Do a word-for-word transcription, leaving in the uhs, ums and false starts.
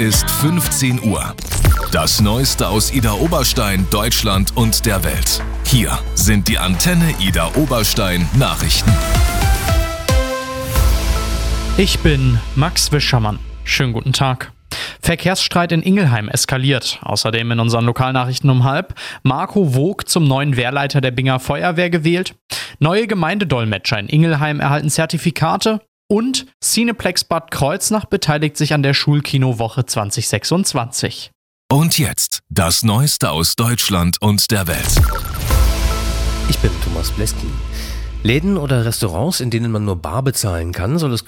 ist fünfzehn Uhr. Das Neueste aus Idar Oberstein, Deutschland und der Welt. Hier sind die Antenne Idar Oberstein Nachrichten. Ich bin Max Wischermann. Schönen guten Tag. Verkehrsstreit in Ingelheim eskaliert. Außerdem in unseren Lokalnachrichten um halb. Marco Vogt zum neuen Wehrleiter der Binger Feuerwehr gewählt. Neue Gemeindedolmetscher in Ingelheim erhalten Zertifikate. Und Cineplex Bad Kreuznach beteiligt sich an der Schulkinowoche zwanzig sechsundzwanzig. Und jetzt das Neueste aus Deutschland und der Welt. Ich bin Thomas Bleskin. Läden oder Restaurants, in denen man nur bar bezahlen kann, soll es